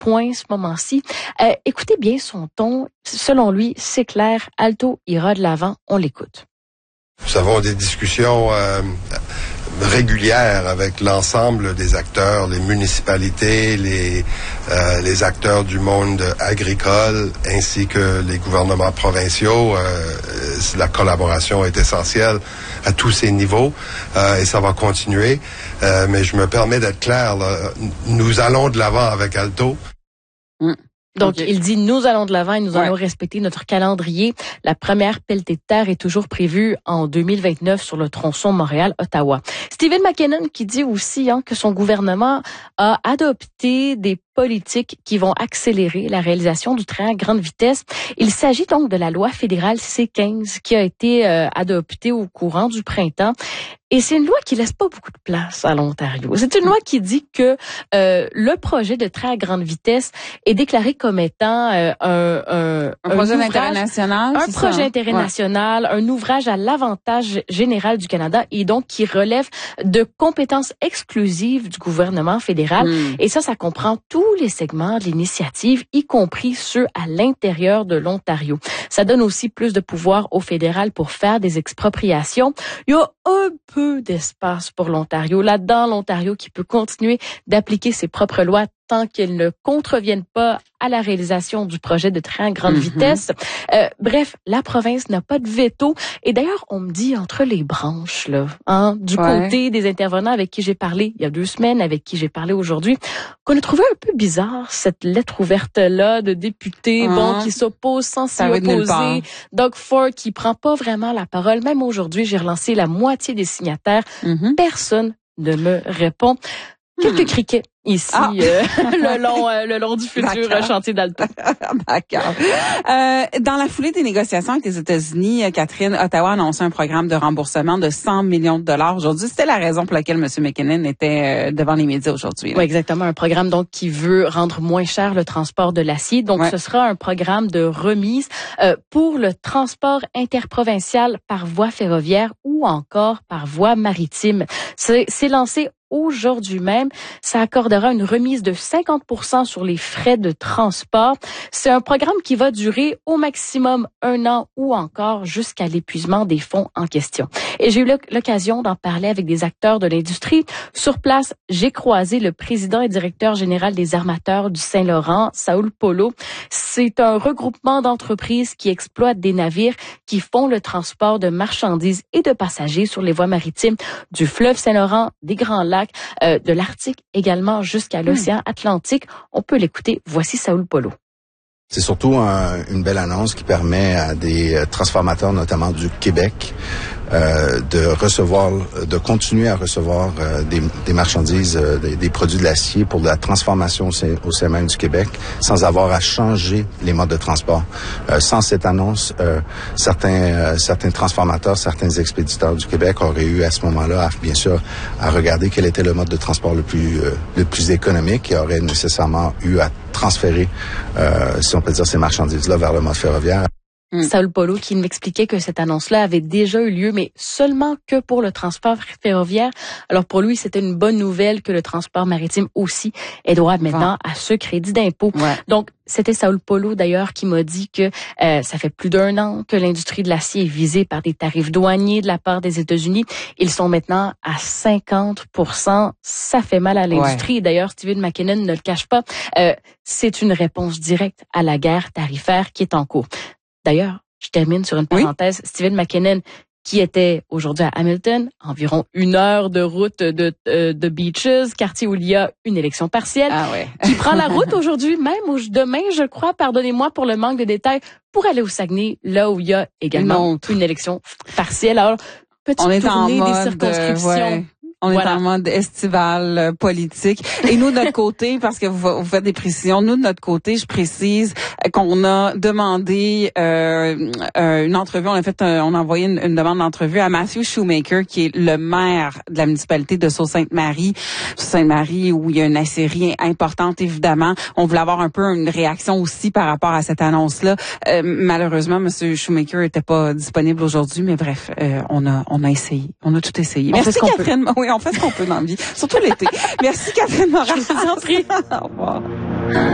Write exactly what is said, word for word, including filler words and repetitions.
point ce moment-ci. Euh, écoutez bien son ton. Selon lui, c'est clair, Alto ira de l'avant. On l'écoute. Nous avons des discussions euh, régulières avec l'ensemble des acteurs, les municipalités, les, euh, les acteurs du monde agricole, ainsi que les gouvernements provinciaux. Euh, la collaboration est essentielle à tous ces niveaux euh, et ça va continuer. Euh, mais je me permets d'être clair, là, nous allons de l'avant avec Alto. Mm. Donc, okay. il dit, nous allons de l'avant et nous ouais. allons respecter notre calendrier. La première pelletée de terre est toujours prévue en deux mille vingt-neuf sur le tronçon Montréal-Ottawa. Stephen McKinnon qui dit aussi hein, que son gouvernement a adopté des politiques qui vont accélérer la réalisation du train à grande vitesse. Il s'agit donc de la loi fédérale C quinze qui a été euh, adoptée au courant du printemps. Et c'est une loi qui laisse pas beaucoup de place à l'Ontario. C'est une loi qui dit que euh, le projet de train à grande vitesse est déclaré comme étant euh, un, un, un, un projet ouvrage, d'intérêt national. Un projet ça, hein? d'intérêt ouais. national, un ouvrage à l'avantage général du Canada et donc qui relève de compétences exclusives du gouvernement fédéral. Mm. Et ça, ça comprend tous les segments de l'initiative, y compris ceux à l'intérieur de l'Ontario. Ça donne aussi plus de pouvoir au fédéral pour faire des expropriations. Il y a un peu d'espace pour l'Ontario. Là-dedans, l'Ontario qui peut continuer d'appliquer ses propres lois tant qu'elles ne contreviennent pas à la réalisation du projet de train à grande mm-hmm. vitesse. Euh, bref, la province n'a pas de veto. Et d'ailleurs, on me dit entre les branches, là, hein, du ouais. côté des intervenants avec qui j'ai parlé il y a deux semaines, avec qui j'ai parlé aujourd'hui, qu'on a trouvé un peu bizarre cette lettre ouverte-là de députés mm-hmm. bon, qui s'opposent sans s'y opposer. Doug Ford qui prend pas vraiment la parole. Même aujourd'hui, j'ai relancé la moitié des signataires. Mm-hmm. Personne ne me répond. Quelques criquets ici ah. euh, le long euh, le long du futur D'accord. chantier d'Alto. D'accord. Euh, dans la foulée des négociations avec les États-Unis, Catherine, Ottawa a annoncé un programme de remboursement de cent millions de dollars aujourd'hui. C'était la raison pour laquelle M. McKinnon était euh, devant les médias aujourd'hui. Oui, exactement. Un programme donc qui veut rendre moins cher le transport de l'acier. Donc, ouais. ce sera un programme de remise euh, pour le transport interprovincial par voie ferroviaire ou encore par voie maritime. C'est, c'est lancé aujourd'hui même. Ça accordera une remise de cinquante pour cent sur les frais de transport. C'est un programme qui va durer au maximum un an ou encore jusqu'à l'épuisement des fonds en question. Et j'ai eu l'occasion d'en parler avec des acteurs de l'industrie. Sur place, j'ai croisé le président et directeur général des armateurs du Saint-Laurent, Saúl Polo. C'est un regroupement d'entreprises qui exploitent des navires qui font le transport de marchandises et de passagers sur les voies maritimes du fleuve Saint-Laurent, des Grands Lacs, Euh, de l'Arctique également jusqu'à l'océan mmh. Atlantique. On peut l'écouter. Voici Saúl Polo. C'est surtout un, une belle annonce qui permet à des transformateurs, notamment du Québec, euh, de recevoir, de continuer à recevoir euh, des, des marchandises, euh, des, des produits de l'acier pour de la transformation au sein, au sein même du Québec, sans avoir à changer les modes de transport. Euh, sans cette annonce, euh, certains, euh, certains transformateurs, certains expéditeurs du Québec auraient eu à ce moment-là, à, bien sûr, à regarder quel était le mode de transport le plus, euh, le plus économique et auraient nécessairement eu à transférer, euh, si on peut dire, ces marchandises-là vers le mode ferroviaire. Mm. Saúl Polo qui m'expliquait que cette annonce-là avait déjà eu lieu, mais seulement que pour le transport ferroviaire. Alors pour lui, c'était une bonne nouvelle que le transport maritime aussi ait droit maintenant à ce crédit d'impôt. Ouais. Donc, c'était Saúl Polo d'ailleurs qui m'a dit que euh, ça fait plus d'un an que l'industrie de l'acier est visée par des tarifs douaniers de la part des États-Unis. Ils sont maintenant à cinquante pour cent. Ça fait mal à l'industrie. Ouais. D'ailleurs, Stephen McKinnon ne le cache pas. Euh, c'est une réponse directe à la guerre tarifaire qui est en cours. D'ailleurs, je termine sur une parenthèse. Oui? Stephen McKinnon, qui était aujourd'hui à Hamilton, environ une heure de route de, de, de Beaches, quartier où il y a une élection partielle, ah ouais. qui prend la route aujourd'hui, même ou demain, je crois, pardonnez-moi pour le manque de détails, pour aller au Saguenay, là où il y a également une, une élection partielle. Alors, petite On est tournée en mode, des circonscriptions. Euh, ouais. On voilà. est en mode estival euh, politique. Et nous, de notre côté, parce que vous, vous faites des précisions, nous, de notre côté, je précise qu'on a demandé euh, euh, une entrevue, on a fait, un, on a envoyé une, une demande d'entrevue à Matthew Shoemaker, qui est le maire de la municipalité de Sault-Sainte-Marie. Sainte-Marie, où il y a une aciérie importante, évidemment. On voulait avoir un peu une réaction aussi par rapport à cette annonce-là. Euh, malheureusement, M. Shoemaker n'était pas disponible aujourd'hui, mais bref, euh, on a on a essayé. On a tout essayé. Merci, Catherine. Oui, on fait ce qu'on peut dans la vie, surtout l'été. Merci, Catherine Morin. Je vous en prie. Au revoir.